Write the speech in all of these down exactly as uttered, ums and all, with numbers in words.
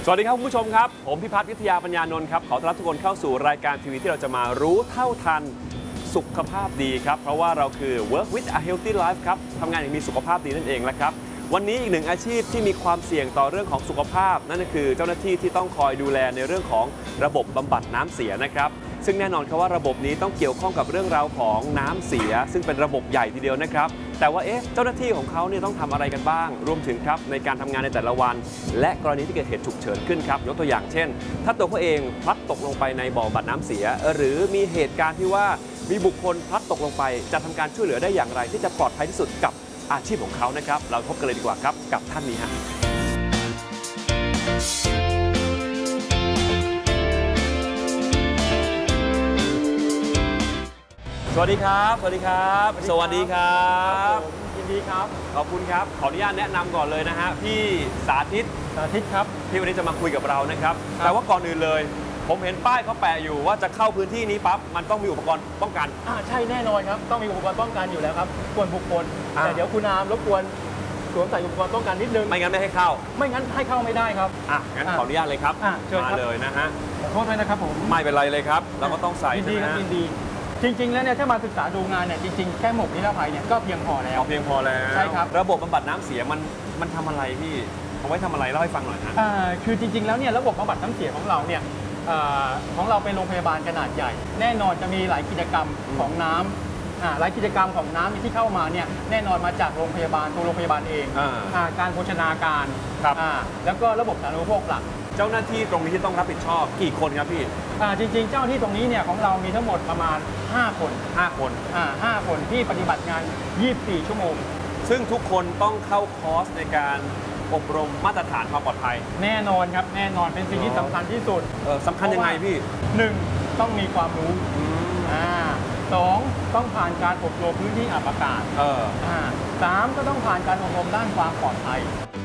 สวัสดีครับคุณผู้ชมครับผมพิพัฒน์วิทยาปัญญานนท์ครับขอต้อนรับทุกคนเข้าสู่รายการทีวีที่เราจะมารู้เท่าทันสุขภาพดีครับเพราะว่าเราคือ Work with a Healthy Life ครับทำงานอย่างมีสุขภาพดีนั่นเองแหละครับวันนี้อีกหนึ่งอาชีพที่มีความเสี่ยงต่อเรื่องของสุขภาพนั่นก็คือเจ้าหน้าที่ที่ต้องคอยดูแลในเรื่องของระบบบำบัดน้ำเสียนะครับซึ่งแน่นอนครับว่าระบบนี้ต้องเกี่ยวข้องกับเรื่องราวของน้ำเสียซึ่งเป็นระบบใหญ่ทีเดียวนะครับแต่ว่าเอ๊ะเจ้าหน้าที่ของเขาเนี่ยต้องทำอะไรกันบ้างรวมถึงครับในการทำงานในแต่ละวันและกรณีที่เกิดเหตุฉุกเฉินขึ้นครับยกตัวอย่างเช่นถ้าตัวเขาเองพลัดตกลงไปในบ่อบำบัดน้ำเสียหรือมีเหตุการณ์ที่ว่ามีบุคคลพลัดตกลงไปจะทำการช่วยเหลือได้อย่างไรที่จะปลอดภัยที่สุดกับอาชีพของเขานะครับเราพบกันเลยดีกว่าครับกับท่านนี้ฮะสวัสดีครับสวัสดีครับสวัสดีครับยินดีครับขอบคุณครับขออนุญาตแนะนำก่อนเลยนะฮะพี่สาธิตสาธิตครับที่วันนี้จะมาคุยกับเรานะครับแต่ว่าก่อนอื่นเลยผมเห็นป้ายเขาแปะอยู่ว่าจะเข้าพื้นที่นี้ปั๊บมันต้องมีอุปกรณ์ป้องกันอ่าใช่แน่นอนครับต้องมีอุปกรณ์ป้องกันอยู่แล้วครับส่วนบุคคลแต่เดี๋ยวคุณอามรบกวนสวมใส่อุปกรณ์ป้องกันนิดนึงไม่งั้นไม่ให้เข้าไม่งั้นให้เข้าไม่ได้ครับอ่ะงั้นขออนุญาตเลยครับมาเลยนะฮะขอโทษด้วยนะครับผมไม่เป็นไรเลยครับเราก็ต้องใส่ยินดีครับยินดีจริงๆแล้วเนี่ยถ้ามาศึกษาดูงานเนี่ยจริงๆแค่หมวกนิรภัยเนี่ยก็เพียงพอแล้วเพียงพอแล้วใช่ครับระบบบำบัดน้ำเสียมันมันทำอะไรพี่เอาไว้ทำอะไรเล่าให้ฟังหน่อยนะอ่าคือจริงๆแล้วเนี่ยระบบบำบัดน้ำเสียของเราเนี่ยของเราเป็นโรงพยาบาลขนาดใหญ่แน่นอนจะมีหลายกิจกรรมของน้ำหลายกิจกรรมของน้ำที่เข้ามาเนี่ยแน่นอนมาจากโรงพยาบาลตัวโรงพยาบาลเองการโภชนาการแล้วก็ระบบสาธารณูปโภคหลักเจ้าหน้าที่ตรงนี้ที่ต้องรับผิดชอบกี่คนครับพี่จริงๆเจ้าหน้าที่ตรงนี้เนี่ยของเรามีทั้งหมดประมาณห้าคนห้าคนห้าคนที่ปฏิบัติงานยี่สิบสี่ชั่วโมงซึ่งทุกคนต้องเข้าคอร์สในการอบรมมาตรฐานความปลอดภัยแน่นอนครับแน่นอนเป็นสิ่งที่สำคัญที่สุดสำคัญยังไงพี่หนึ่งต้องมีความรู้สองต้องผ่านการอบรมพื้นที่อับอากาศสามก็ต้องผ่านการอบรมด้านความปลอดภัย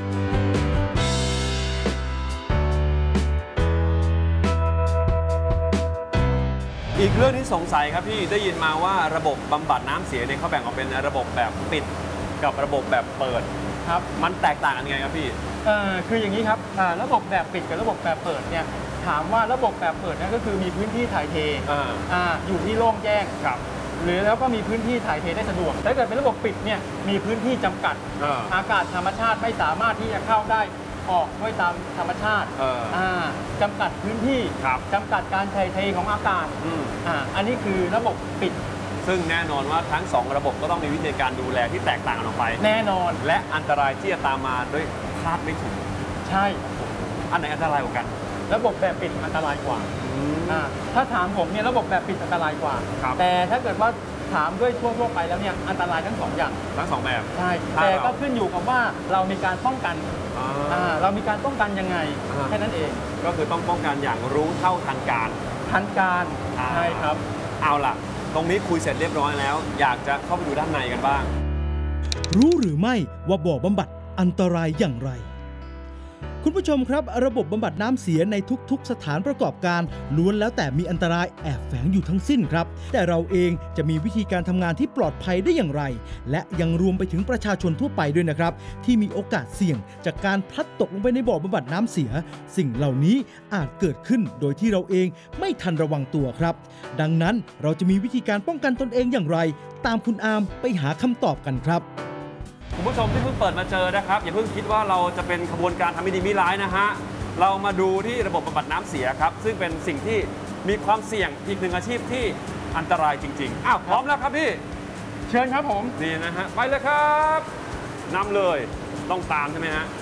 อีกเรื่องที่สงสัยครับพี่ได้ยินมาว่าระบบบำบัดน้ำเสียเนี่ยเขาแบ่งออกเป็นระบบแบบปิดกับระบบแบบเปิดครับมันแตกต่างกันยังไงครับพี่เอ่อคืออย่างนี้ครับระบบแบบปิดกับระบบแบบเปิดเนี่ยถามว่าระบบแบบเปิดนั่นก็คือมีพื้นที่ถ่ายเทอ่าอยู่ที่โล่งแจ้งครับหรือแล้วก็มีพื้นที่ถ่ายเทได้สะดวกถ้าเกิดเป็นระบบปิดเนี่ยมีพื้นที่จำกัดอากาศธรรมชาติไม่สามารถที่จะเข้าได้ออกด้วยตามธรรมชาติจำกัดพื้นที่จำกัดการถ่ายเทของอากาศอ่าอันนี้คือระบบปิดซึ่งแน่นอนว่าทั้งสองระบบก็ต้องมีวิธีการดูแลที่แตกต่างกันออกไปแน่นอนและอันตรายที่จะตามมาด้วยคาดไม่ถึงใช่อันไหนอันตรายกว่ากันระบบแบบปิดอันตรายกว่าถ้าถามผมเนี่ยระบบแบบปิดอันตรายกว่าแต่ถ้าเกิดว่าถามด้วยทั่วๆไปแล้วเนี่ยอันตรายทั้งสองอย่างทั้งสองแบบใช่แต่ก็ขึ้นอยู่กับว่าเรามีการป้องกันเรามีการป้องกันยังไงแค่นั้นเองก็คือต้องป้องกันอย่างรู้เท่าทันการทันการใช่ครับเอาล่ะตรงนี้คุยเสร็จเรียบร้อยแล้วอยากจะเข้าไปดูด้านในกันบ้างรู้หรือไม่ว่าบ่อบำบัดอันตรายอย่างไรคุณผู้ชมครับระบบบำบัดน้ำเสียในทุกๆสถานประกอบการล้วนแล้วแต่มีอันตรายแอบแฝงอยู่ทั้งสิ้นครับแต่เราเองจะมีวิธีการทำงานที่ปลอดภัยได้อย่างไรและยังรวมไปถึงประชาชนทั่วไปด้วยนะครับที่มีโอกาสเสี่ยงจากการพลัดตกลงไปในบ่อบำบัดน้ำเสียสิ่งเหล่านี้อาจเกิดขึ้นโดยที่เราเองไม่ทันระวังตัวครับดังนั้นเราจะมีวิธีการป้องกันตนเองอย่างไรตามคุณอาร์มไปหาคำตอบกันครับคุณผู้ชมที่เพิ่งเปิดมาเจอนะครับอย่าเพิ่งคิดว่าเราจะเป็นขบวนการทำไม่ดีไม่ร้ายนะฮะเรามาดูที่ระบบบำบัดน้ำเสียครับซึ่งเป็นสิ่งที่มีความเสี่ยงอีกหนึ่งอาชีพที่อันตรายจริงๆอ้าวพร้อมแล้วครับพี่เชิญครับผมนี่นะฮะไปเลยครับนำเลยต้องตามใช่ไหมฮะ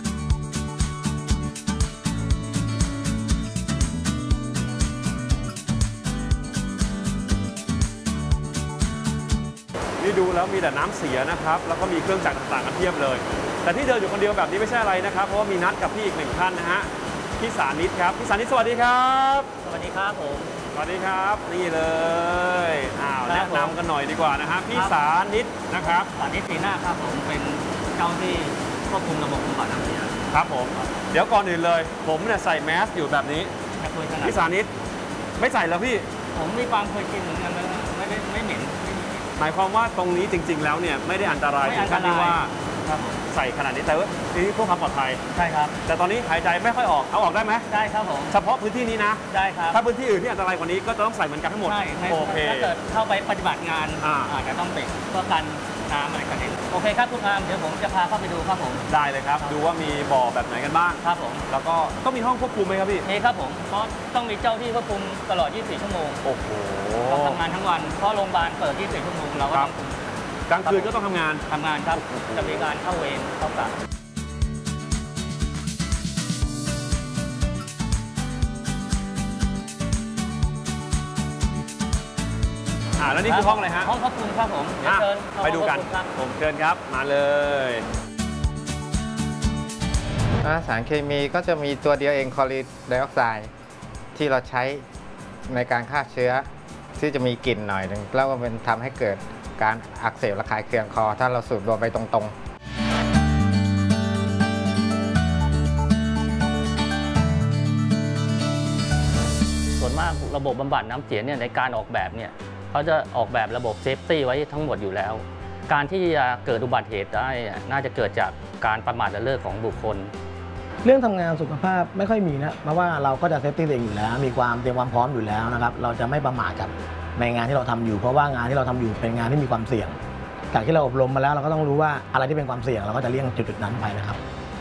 นี่ดูแล้วมีแต่น้ำเสียนะครับแล้วก็มีเครื่องจักรต่างๆกันเทียบเลยแต่ที่เดินอยู่คนเดียวแบบนี้ไม่ใช่อะไรนะครับเพราะว่ามีนัดกับพี่อีกหนึ่งท่านนะฮะพี่สานิตครับพี่สานิตสวัสดีครับสวัสดีครับผมสวัสดีครับนี่เลยอ้าวแนะนำกันหน่อยดีกว่านะฮะพี่สานิตนะครับสานิตสีหน้าครับผมเป็นเจ้าที่ควบคุมระบบบำบัดน้ำเสียครับผมเดี๋ยวก่อนอื่นเลยผมเนี่ยใส่แมสอยู่แบบนี้พี่สานิตไม่ใส่แล้วพี่ผมมีความเคยกินเหมือนกันไม่ไม่ไม่เหม็นหมายความว่าตรงนี้จริงๆแล้วเนี่ยไม่ได้อันตรายถึงขั้นที่ว่าครับผมใส่ขนาดนี้แต่ว่านี่เพื่อความปลอดภัยใช่ครับแต่ตอนนี้หายใจไม่ค่อยออกเอาออกได้ไหมได้ครับผมเฉพาะพื้นที่นี้นะได้ครับถ้าพื้นที่อื่นที่อันตรายกว่านี้ก็จะต้องใส่เหมือนกันทั้งหมดใช่ในโอเคถ้าเกิดเข้าไปปฏิบัติงานอ่าอาจจะต้องติดเพื่อกันน้ำอะไรกันเองโอเคครับคุณอามเดี๋ยวผมจะพาเข้าไปดูครับผมได้เลยครับ ดูว่ามีบ่อแบบไหนกันบ้างครับผมแล้วก็ต้องมีห้องควบคุมไหมครับพี่นี่ครับผมเพราะต้องมีเจ้าที่ควบคุมตลอด ยี่สิบสี่ ชั่วโมงโอ้โหเราทำงานทั้งวันเพราะโรงพยาบาลเปิด ยี่สิบสี่ ชั่วโมงเราก็ครัต้บองกลางคืนก็ต้องทำงานทำงานครับจะมีการเข้าเวรเข้ากะอ่าแล้วนี่คือห้องอะไรฮะห้องควบคุมครับผมเดี๋ยวอ่ะเชิญเข้าไปดูกันห้องควบคุมครับผมเชิญครับมาเลยอ่าสารเคมีก็จะมีตัวเดียวเองคลอรีนไดออกไซด์ที่เราใช้ในการฆ่าเชื้อ ที่จะมีกลิ่นหน่อยหนึ่งแล้วก็เป็นทำให้เกิดการอักเสบระคายเคืองคอ ถ้าเราสูดดมไปตรงๆส่วนมากระบบบำบัดน้ำเสียเนี่ยในการออกแบบเนี่ยเขาจะออกแบบระบบเซฟตี้ไว้ทั้งหมดอยู่แล้ว การที่จะเกิดอุบัติเหตุได้น่าจะเกิดจากการประมาทเลินเล่อของบุคคลเรื่องทำงานสุขภาพไม่ค่อยมีนะเพราะว่าเราก็จะเซฟตี้ตัวเองอยู่แล้ว มีความเตรียมความพร้อมอยู่แล้วนะครับเราจะไม่ประมาทกับในงานที่เราทำอยู่ เพราะว่างานที่เราทำอยู่เป็นงานที่มีความเสี่ยงจากที่เราอบรมมาแล้วเราก็ต้องรู้ว่าอะไรที่เป็นความเสี่ยงเราก็จะเลี่ยงจุดๆนั้นไปนะครับ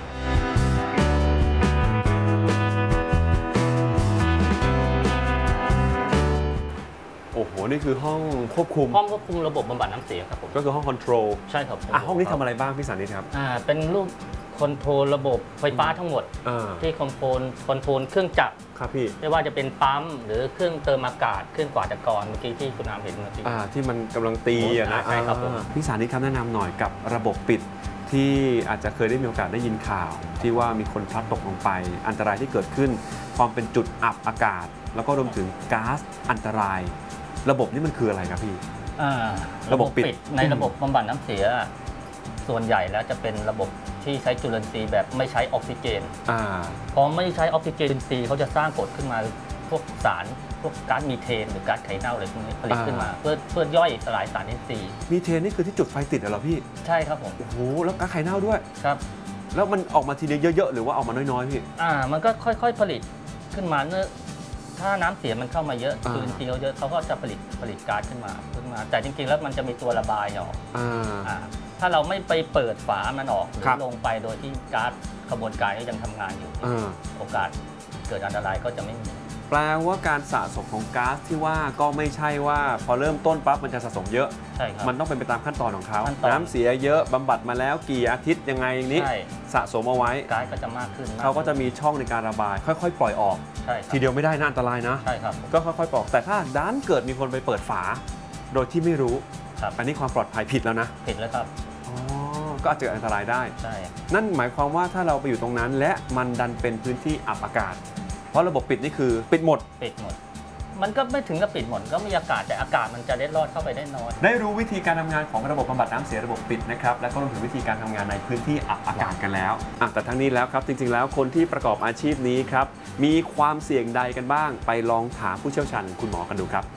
โอ้โหนี่คือห้องควบคุมห้องควบคุมระบบบำบัดน้ำเสียครับผมก็คือห้องคอนโทรลใช่ครับอ่ะห้องนี้ทำอะไรบ้างพี่สานิทครับอ่าเป็นรูปคอนโทรลระบบไฟฟ้าทั้งหมดอ่าที่คอนโทรลคอนโทรลเครื่องจักรครับพี่ไม่ว่าจะเป็นปั๊มหรือเครื่องเติมอากาศเครื่องกวาดอากาศเมื่อกี้ที่คุณอามเห็นเมื่อกี้อ่าที่มันกำลังตีอะนะใช่ครับผมอ่าพี่สานิทครับแนะนำหน่อยกับระบบปิดที่อาจจะเคยได้มีโอกาสได้ยินข่าว ที่ว่ามีคนพลัดตกลงไป อันตรายที่เกิดขึ้น ความเป็นจุดอับอากาศ แล้วก็รวมถึงก๊าซอันตราย ระบบนี้มันคืออะไรครับพี่อ่าระบบปิดในระบบบำบัดน้ำเสีย ส่วนใหญ่แล้วจะเป็นระบบที่ใช้จุลินทรีย์แบบไม่ใช้ออกซิเจนอ่าพอไม่ใช้ออกซิเจนทรีย์เขาจะสร้างกรดขึ้นมาพวกสารพวกก๊าซมีเทนหรือก๊าซไข่เน่าอะไรพวกนี้ผลิตขึ้นมา เพื่อเพื่อย่อยสลายสารอินทรีย์มีเทนนี่คือที่จุดไฟติดเหรอพี่ใช่ครับผมโอ้โหแล้วก๊าซไข่เน่าด้วยครับแล้วมันออกมาทีเดียวเยอะๆหรือว่าออกมาน้อยๆพี่อ่ามันก็ค่อยๆผลิตขึ้นมาเนื่อถ้าน้ำเสียมันเข้ามาเยอะอ่าจุลินทรีย์เขาเยอะเขาก็จะผลิตผลิตก๊าซขึ้นมาขึ้นมา แต่จริงๆแล้วมันจะมีตัวระบายออกอ่าอ่าถ้าเราไม่ไปเปิดฝามันออกหรืครัอบ ลงไปโดยที่ก๊าซกระบวนการก็ยังทำงานอยู่อ่าโอกาสเกิดอันตรายก็จะไม่มีแปลว่าการสะสมของก๊าซที่ว่าก็ไม่ใช่ว่าพอเริ่มต้นปั๊บมันจะสะสมเยอะใช่ครับมันต้องเป็นไปตามขั้นตอนของเขาขั้นตอนน้ำเสียเยอะบำบัดมาแล้วกี่อาทิตย์ยังไงอย่างนี้ใช่สะสมเอาไว้ก๊าซก็จะมากขึ้นมเขาก็จะมีช่องในการระบาย ค่อยๆ ปล่อยออกใช่ครับทีเดียวไม่ได้น่าอันตรายนะใช่ครับก็ค่อยๆปล่อยออกแต่ถ้าด้านเกิดมีคนไปเปิดฝา โดยที่ไม่รู้ครับอันนี้ความปลอดภัยผิดแล้วนะผิดแล้วครับอ๋อก็อาจจะเกิดอันตรายได้ใช่นั่นหมายความว่าถ้าเราไปอยู่ตรงนั้น และมันดันเป็นพื้นที่อับอากาศ เพราะระบบปิดนี่คือปิดหมดปิดหมด มันก็ไม่ถึงกับปิดหมดก็มีอากาศแต่อากาศมันจะเล็ดลอดเข้าไปได้น้อยได้รู้วิธีการทำงานของระบบบำบัดน้ำเสียระบบปิดนะครับและก็รวมถึงวิธีการทำงานในพื้นที่อับอากาศกันแล้วอ่ะแต่ทั้งนี้แล้วครับจริงๆแล้วคนที่ประกอบอาชีพนี้ครับมีความเสี่ยงใดกันบ้าง ไปลองถามผู้เชี่ยวชาญคุณหมอกันดูครับ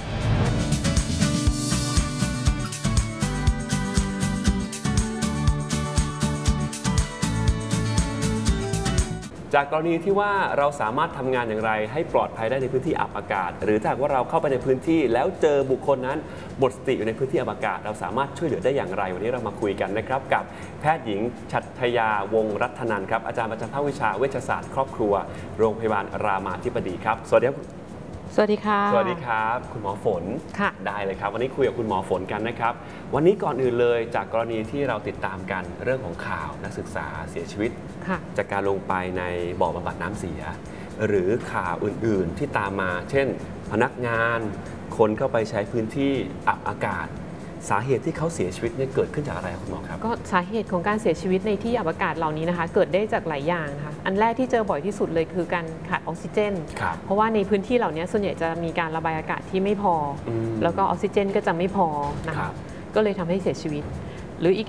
จากกรณีที่ว่าเราสามารถทำงานอย่างไรให้ปลอดภัยได้ในพื้นที่อับอากาศ หรือถ้าหากว่าเราเข้าไปในพื้นที่แล้วเจอบุคคลนั้นหมดสติอยู่ในพื้นที่อับอากาศ เราสามารถช่วยเหลือได้อย่างไรวันนี้เรามาคุยกันนะครับกับแพทย์หญิงฉัตรยาวงศ์รัตนันท์ครับอาจารย์ประจำภาควิชาเวชศาสตร์ครอบครัวโรงพยาบาลรามาธิบดีครับสวัสดีครับสวัสดีค่ะสวัสดีครับคุณหมอฝนค่ะได้เลยครับวันนี้คุยกับคุณหมอฝนกันนะครับวันนี้ก่อนอื่นเลยจากกรณีที่เราติดตามกันเรื่องของข่าวนักศึกษาเสียชีวิตค่ะจากการลงไปในบ่อบำบัดน้ำเสีย หรือข่าวอื่น ๆ ที่ตามมา เช่น พนักงาน คนเข้าไปใช้พื้นที่อับอากาศ สาเหตุที่เขาเสียชีวิตเนี่ยเกิดขึ้นจากอะไรครับคุณหมอครับก็สาเหตุของการเสียชีวิตในที่อับอากาศเหล่านี้นะคะ เกิดได้จากหลายอย่างนะคะอันแรกที่เจอบ่อยที่สุดเลยคือการขาดออกซิเจนครับเพราะว่าในพื้นที่เหล่านี้ส่วนใหญ่จะมีการระบายอากาศที่ไม่พออมแล้วก็ออกซิเจนก็จะไม่พอนะครัคะบก็เลยทำให้เสียชีวิต หรืออีก